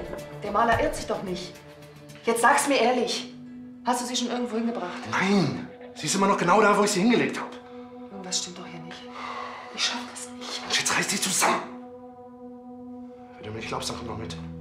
denn? Der Maler irrt sich doch nicht. Jetzt sag's mir ehrlich. Hast du sie schon irgendwo hingebracht? Nein, sie ist immer noch genau da, wo ich sie hingelegt habe. Irgendwas stimmt doch hier nicht. Ich schaff das nicht. Jetzt reiß dich zusammen. Wenn du mir nicht glaubst, dann komm doch mit.